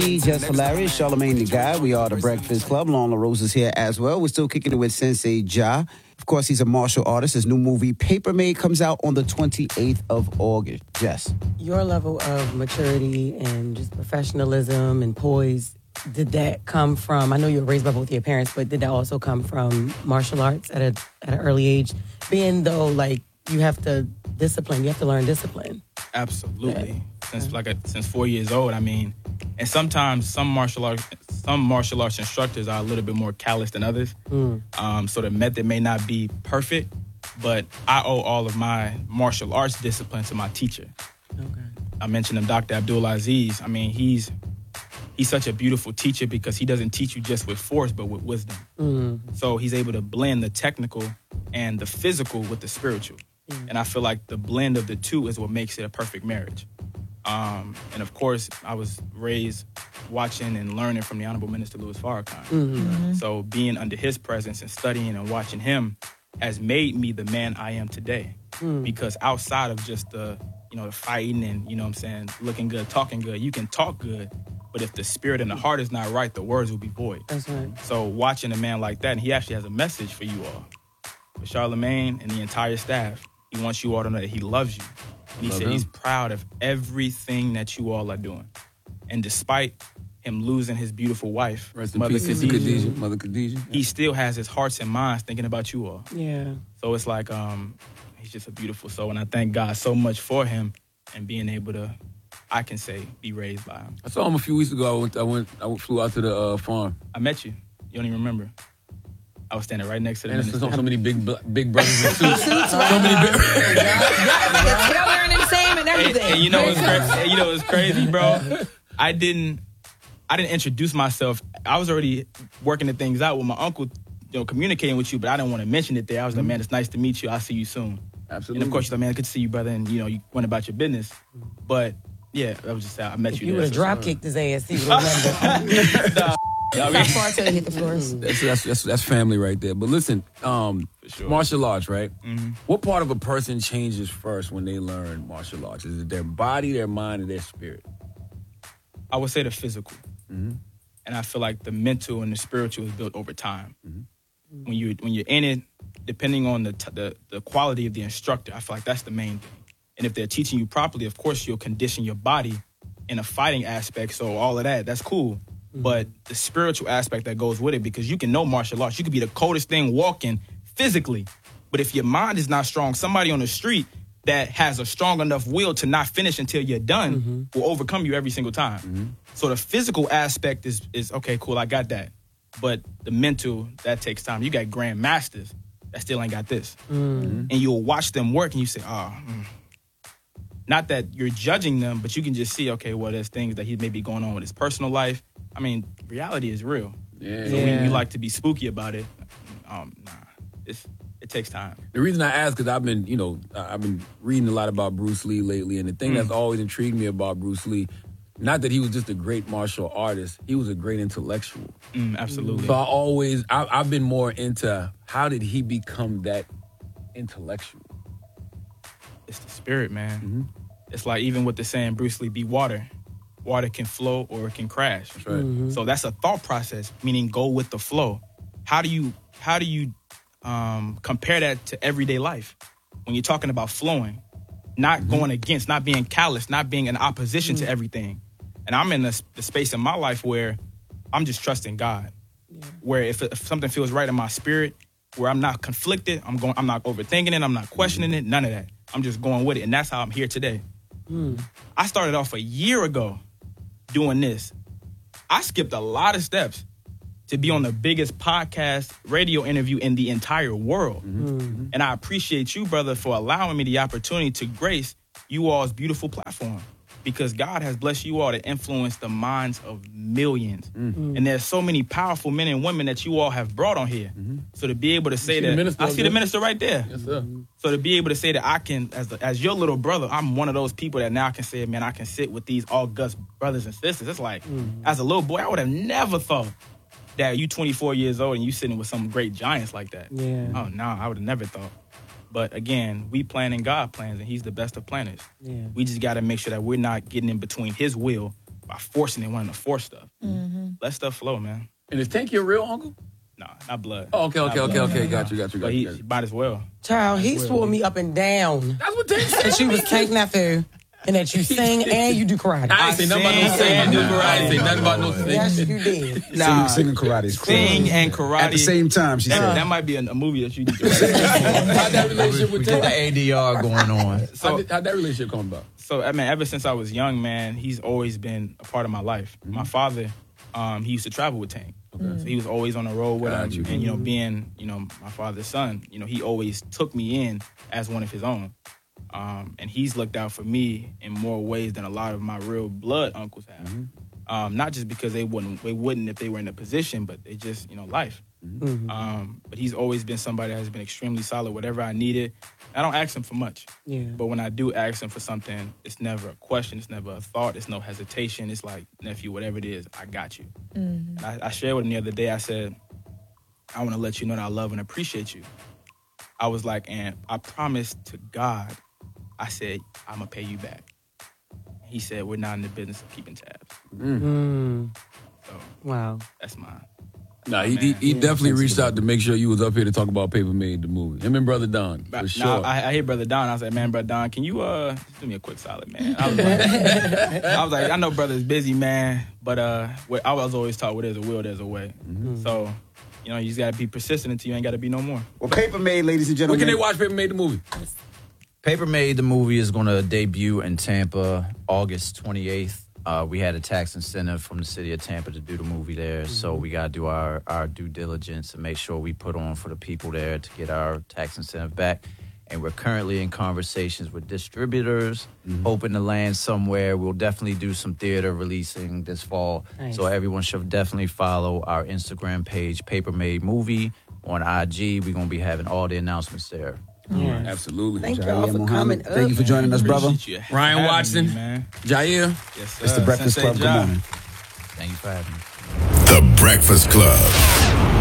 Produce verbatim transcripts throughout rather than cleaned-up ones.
Just hilarious. Charlamagne the Guy. We are the Breakfast Club. Lon LaRose is here as well. We're still kicking it with Sensei Ja. Of course, he's a martial artist. His new movie, Paper Maid, comes out on the twenty-eighth of August. Jess. Your level of maturity and just professionalism and poise, did that come from, I know you were raised by both your parents, but did that also come from martial arts at a at an early age? Being though, like, you have to discipline, you have to learn discipline. Absolutely. Yeah. Since like a, since four years old, I mean, and sometimes some martial arts some martial arts instructors are a little bit more callous than others. Mm. Um, so the method may not be perfect, but I owe all of my martial arts discipline to my teacher. Okay. I mentioned him, Doctor Abdul Aziz. I mean, he's he's such a beautiful teacher because he doesn't teach you just with force, but with wisdom. Mm. So he's able to blend the technical and the physical with the spiritual. Mm. And I feel like the blend of the two is what makes it a perfect marriage. Um, and of course, I was raised watching and learning from the Honorable Minister Louis Farrakhan. Mm-hmm. So being under his presence and studying and watching him has made me the man I am today. Mm. Because outside of just the, you know, the fighting and, you know what I'm saying, looking good, talking good, you can talk good, but if the spirit and the heart is not right, the words will be void. That's right. So watching a man like that, and he actually has a message for you all. For Charlamagne and the entire staff, he wants you all to know that he loves you. And he said him. He's proud of everything that you all are doing. And despite him losing his beautiful wife, Rest in Mother peace, Khadijah, Khadijah, Mother Khadijah, he still has his hearts and minds thinking about you all. Yeah. So it's like um, he's just a beautiful soul. And I thank God so much for him and being able to, I can say, be raised by him. I saw him a few weeks ago. I went, I went, I went, flew out to the uh, farm. I met you. You don't even remember. I was standing right next to the and minister. So, so many big big brothers in suits. So many big and everything. And, and you know what's crazy? You know what's crazy, bro? I didn't, I didn't introduce myself. I was already working the things out with my uncle, you know, communicating with you, but I didn't want to mention it there. I was like, man, it's nice to meet you. I'll see you soon. Absolutely. And of course, you're like, man, good to see you, brother. And you know, you went about your business. But yeah, I was just, I met if you. You would have so, drop kicked his ass. He would have nah, Not far till he hit the floor. That's, that's, that's, that's family right there. But listen, um, sure. martial arts, right? Mm-hmm. What part of a person changes first when they learn martial arts? Is it their body, their mind, or their spirit? I would say the physical. Mm-hmm. And I feel like the mental and the spiritual is built over time. Mm-hmm. When, you, when you're in it, depending on the, t- the the quality of the instructor, I feel like that's the main thing. And if they're teaching you properly, of course, you'll condition your body in a fighting aspect. So all of that, that's cool. Mm-hmm. But the spiritual aspect that goes with it, because you can know martial arts. You could be the coldest thing walking physically. But if your mind is not strong, somebody on the street that has a strong enough will to not finish until you're done mm-hmm. will overcome you every single time. Mm-hmm. So the physical aspect is, is, okay, cool, I got that. But the mental, that takes time. You got grandmasters that still ain't got this. Mm-hmm. And you'll watch them work and you say, oh, mm. Not that you're judging them, but you can just see, okay, well, there's things that he may be going on with his personal life. I mean, reality is real. Yeah. So when you like to be spooky about it, um, nah, it's, it takes time. The reason I ask, because I've been, you know, I've been reading a lot about Bruce Lee lately, and the thing mm. that's always intrigued me about Bruce Lee, not that he was just a great martial artist, he was a great intellectual. Mm, absolutely. So I always, I, I've been more into how did he become that intellectual? It's the spirit, man. Mm-hmm. It's like even with the saying, Bruce Lee, be water. Water can flow or it can crash. That's right. Mm-hmm. So that's a thought process, meaning go with the flow. How do you how do you um, compare that to everyday life when you're talking about flowing, not mm-hmm. going against, not being callous, not being in opposition mm-hmm. to everything? And I'm in the, the space in my life where I'm just trusting God. Yeah. Where if, if something feels right in my spirit, where I'm not conflicted, I'm going, I'm not overthinking it, I'm not questioning mm-hmm. it, none of that. I'm just going with it, and that's how I'm here today. Mm. I started off a year ago doing this. I skipped a lot of steps to be on the biggest podcast radio interview in the entire world. Mm-hmm. And I appreciate you, brother, for allowing me the opportunity to grace you all's beautiful platform, because God has blessed you all to influence the minds of millions. Mm-hmm. And there's so many powerful men and women that you all have brought on here. Mm-hmm. So to be able to say that, I see the minister right there. Yes, sir. So to be able to say that I can, as the, as your little brother, I'm one of those people that now can say, man, I can sit with these august brothers and sisters. It's like, mm-hmm. as a little boy, I would have never thought that you twenty-four years old and you sitting with some great giants like that. Yeah. Oh, no, I would have never thought. But again, we plan and God plans, and he's the best of planners. Yeah. We just got to make sure that we're not getting in between his will by forcing it, wanting to force stuff. Mm-hmm. Let stuff flow, man. And is Tank your real uncle? No, not blood. Oh, okay, okay, Not okay, blood. okay. Got you, got you, got But you. he, got he you. might as well. Child, he swore me up and down That's what Tank said. that you was Tank nephew and that you sing and you do karate. I ain't say nothing about no singing, dude. I ain't say nothing about no singing. Yes, you did. Nah, Singing, singing karate is crazy. sing and karate. At the same time, she that, said. that might be a, a movie that you need to write. How'd that relationship with We got Tank? the A D R going on. So, How'd, how'd that relationship come about? so I mean, ever since I was young, man, he's always been a part of my life. Mm-hmm. My father, um, he used to travel with Tank. So he was always on the road with Got him. you. And, you know, being, you know, my father's son, you know, he always took me in as one of his own. Um, and he's looked out for me in more ways than a lot of my real blood uncles have. Mm-hmm. Um, not just because they wouldn't, they wouldn't if they were in a position, but they just, you know, life. Mm-hmm. Um, but he's always been somebody that has been extremely solid. Whatever I needed, I don't ask him for much. Yeah. But when I do ask him for something, it's never a question. It's never a thought. It's no hesitation. It's like, nephew, whatever it is, I got you. Mm-hmm. And I, I shared with him the other day. I said, I want to let you know that I love and appreciate you. I was like, and I promised to God, I said, I'm going to pay you back. He said, we're not in the business of keeping tabs. Mm. So Wow. that's mine. Nah, he, he, he definitely reached out to make sure you was up here to talk about Paper Made, the movie. Him and Brother Don, for But sure. now, I, I hear Brother Don. I was like, man, Brother Don, can you uh just do me a quick solid, man? I was like, I, was like, I know Brother's busy, man, but uh, where- I was always taught where there's a will, there's a way. Mm-hmm. So, you know, you just gotta be persistent until you ain't gotta be no more. Well, Paper Made, ladies and When gentlemen. can they watch Paper Made, the movie? Paper Made, the movie, is going to debut in Tampa August twenty-eighth. Uh, we had a tax incentive from the city of Tampa to do the movie there, so we got to do our, our due diligence and make sure we put on for the people there to get our tax incentive back. And we're currently in conversations with distributors, hoping to land somewhere. We'll definitely do some theater releasing this fall. Nice. So everyone should definitely follow our Instagram page, Paper Made Movie, on I G. We're going to be having all the announcements there. Yeah. Absolutely. Thank Jair y'all for Muhammad, coming thank you for up. joining us, brother. Appreciate you Ryan having Watson. me, man. Jair. Yes, sir. It's the Breakfast Sensei Club. Good Ja. morning. Thank you for having me. The Breakfast Club.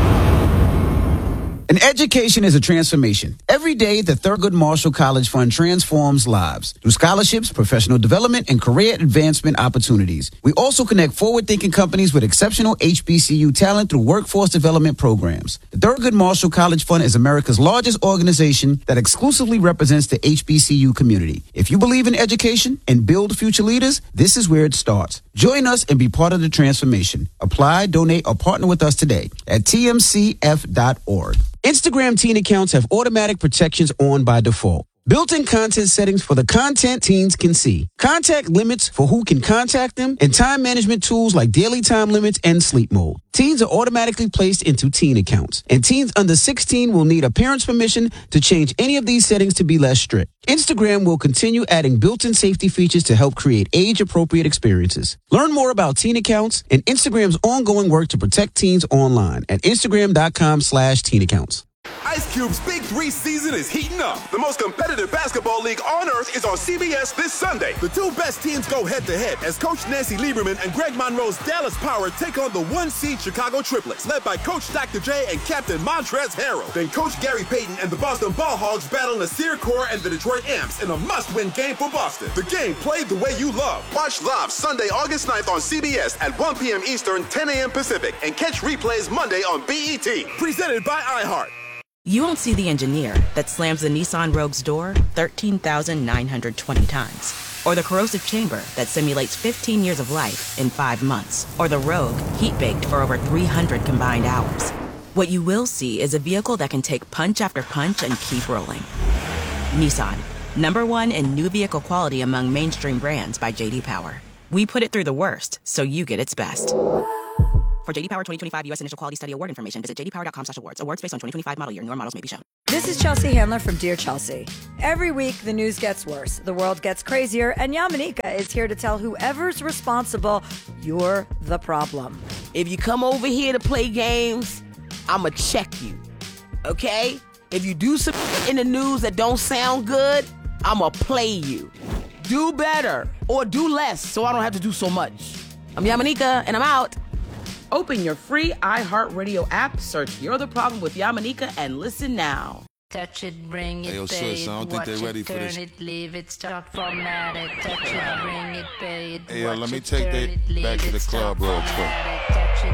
An education is a transformation. Every day, the Thurgood Marshall College Fund transforms lives through scholarships, professional development, and career advancement opportunities. We also connect forward-thinking companies with exceptional H B C U talent through workforce development programs. The Thurgood Marshall College Fund is America's largest organization that exclusively represents the H B C U community. If you believe in education and build future leaders, this is where it starts. Join us and be part of the transformation. Apply, donate, or partner with us today at T M C F dot org. Instagram teen accounts have automatic protections on by default. Built-in content settings for the content teens can see. Contact limits for who can contact them, and time management tools like daily time limits and sleep mode. Teens are automatically placed into teen accounts, and teens under sixteen will need a parent's permission to change any of these settings to be less strict. Instagram will continue adding built-in safety features to help create age-appropriate experiences. Learn more about teen accounts and Instagram's ongoing work to protect teens online at Instagram.com slash teen accounts. Ice Cube's Big Three season is heating up. The most competitive basketball league on earth is on C B S this Sunday. The two best teams go head-to-head as Coach Nancy Lieberman and Greg Monroe's Dallas Power take on the one-seed Chicago Triplets, led by Coach Doctor J and Captain Montrezl Harrell. Then Coach Gary Payton and the Boston Ball Hogs battle Nasir Kaur and the Detroit Amps in a must-win game for Boston. The game played the way you love. Watch live Sunday, August ninth on C B S at one p.m. Eastern, ten a.m. Pacific, and catch replays Monday on B E T. Presented by iHeart. You won't see the engineer that slams the Nissan Rogue's door thirteen thousand nine hundred twenty times. Or the corrosive chamber that simulates fifteen years of life in five months. Or the Rogue heat-baked for over three hundred combined hours. What you will see is a vehicle that can take punch after punch and keep rolling. Nissan, number one in new vehicle quality among mainstream brands by J D Power. We put it through the worst, so you get its best. For J D Power twenty twenty-five U S Initial Quality Study Award information, visit j d power dot com slash awards. Awards based on twenty twenty-five model year. Newer models may be shown. This is Chelsea Handler from Dear Chelsea. Every week, the news gets worse, the world gets crazier, and Yamanika is here to tell whoever's responsible, you're the problem. If you come over here to play games, I'ma check you, okay? If you do some in the news that don't sound good, I'ma play you. Do better or do less so I don't have to do so much. I'm Yamanika, and I'm out. Open your free iHeartRadio app, search You're the Problem with Yamanika, and listen now. Touch it, bring it, Hey, yo, pay sis, it, I don't think watch they it, ready for turn this. it, leave it, start format it. Touch it, bring it, pay it, Hey, yo, watch let me it, take turn they it, leave back to it, the start club real format quick. it.